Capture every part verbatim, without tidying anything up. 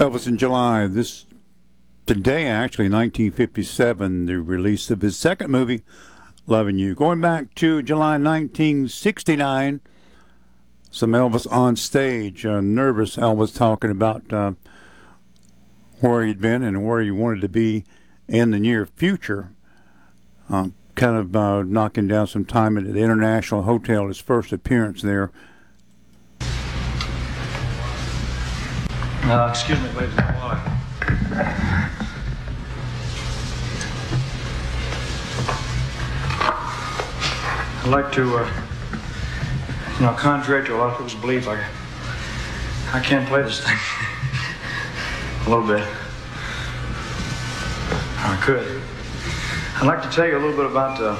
That was in July. This today, actually, nineteen fifty-seven, the release of his second movie, Loving You. Going back to July nineteen sixty-nine, some Elvis on stage. Uh, nervous Elvis talking about uh, where he'd been and where he wanted to be in the near future. Uh, kind of uh, knocking down some time at the International Hotel, his first appearance there. Uh, excuse me, ladies and gentlemen. I'd like to, uh, you know, contrary to a lot of people's belief, I, I can play this thing a little bit. I could. I'd like to tell you a little bit about, uh,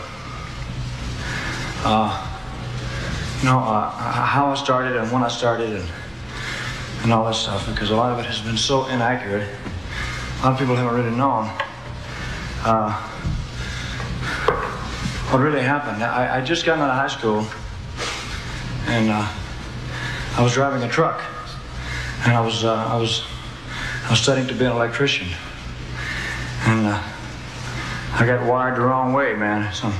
uh, you know, uh, how I started and when I started and and all that stuff, because a lot of it has been so inaccurate. A lot of people haven't really known uh, what really happened. I, I just got out of high school, and uh, I was driving a truck, and I was uh, I was I was studying to be an electrician, and uh, I got wired the wrong way, man. So,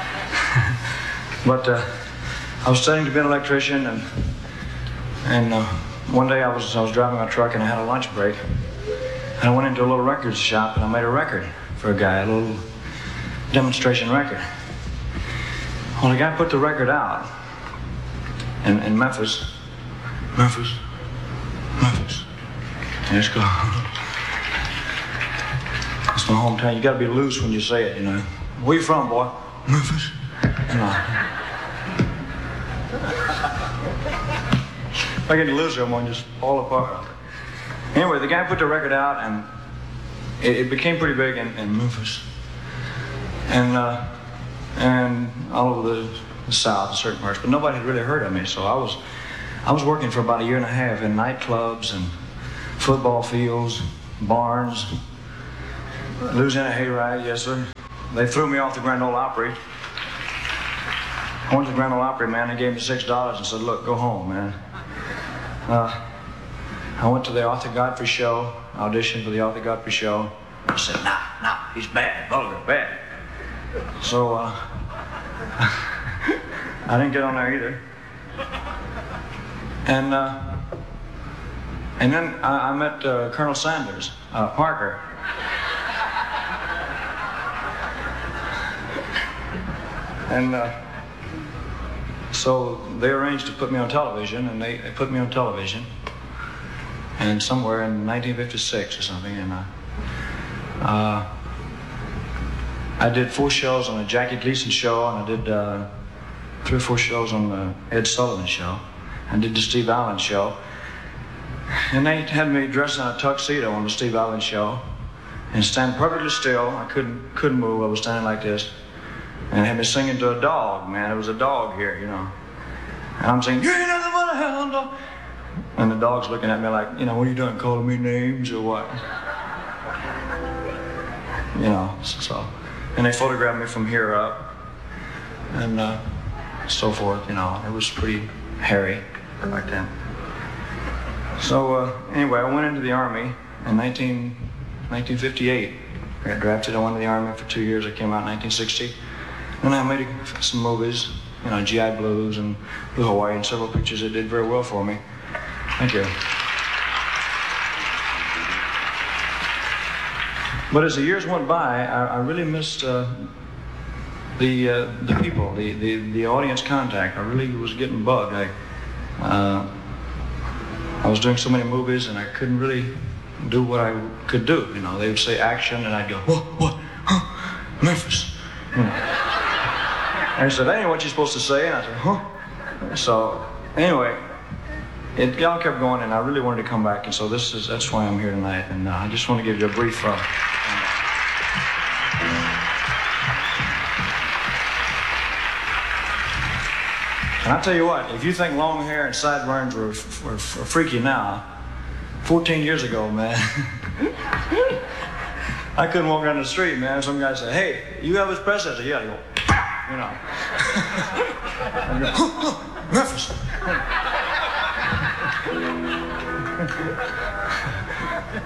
but uh, I was studying to be an electrician, and and. Uh, One day I was I was driving my truck and I had a lunch break, and I went into a little record shop and I made a record for a guy, a little demonstration record. Well, the guy put the record out in, in Memphis, Memphis, Memphis. Let's go. That's my hometown. You got to be loose when you say it, you know. Where you from, boy? Memphis. You know. If I get to lose them, I'm going to just fall apart. Anyway, the guy put the record out, and it, it became pretty big in, in Memphis. And uh, and all over the, the South in certain parts, but nobody had really heard of me, so I was I was working for about a year and a half in nightclubs and football fields, barns, Louisiana Hayride, yes sir. They threw me off the Grand Ole Opry. I went to the Grand Ole Opry, man, they gave me six dollars and said, look, go home, man. Uh, I went to the Arthur Godfrey show, auditioned for the Arthur Godfrey show. I said, nah, nah, he's bad, vulgar, bad. So, uh, I didn't get on there either. And, uh, and then I, I met uh, Colonel Sanders, uh, Parker. And, uh, So they arranged to put me on television, and they, they put me on television, and somewhere in nineteen fifty-six or something, and uh, uh, I did four shows on the Jackie Gleason show, and I did uh, three or four shows on the Ed Sullivan show, and did the Steve Allen show, and they had me dressed in a tuxedo on the Steve Allen show, and stand perfectly still. I couldn't couldn't move. I was standing like this. And they had me singing to a dog, man. There was a dog here, you know. And I'm singing, you ain't nothing but a hound dog. And the dog's looking at me like, you know, what are you doing, calling me names or what? You know, so. And they photographed me from here up and uh, so forth, you know. It was pretty hairy back then. So uh, anyway, I went into the Army in nineteen fifty-eight. I got drafted. I went to the Army for two years. I came out in nineteen sixty. And I made some movies, you know, G I Blues and Blue Hawaii, and several pictures that did very well for me. Thank you. But as the years went by, I, I really missed uh, the uh, the people, the, the, the audience contact. I really was getting bugged. I, uh, I was doing so many movies, and I couldn't really do what I could do. You know, they would say action, and I'd go, what, what, huh, Memphis. You know. And he said, that ain't what you're supposed to say. And I said, huh? So, anyway, it all kept going, and I really wanted to come back. And so this is, that's why I'm here tonight. And uh, I just want to give you a brief, uh, and I'll tell you what, if you think long hair and sideburns were, were, were freaky now, fourteen years ago, man, I couldn't walk down the street, man. Some guy said, hey, you Elvis Presley? I said, yeah. I go, you know. I go, huh, huh, Memphis.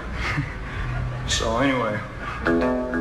So anyway.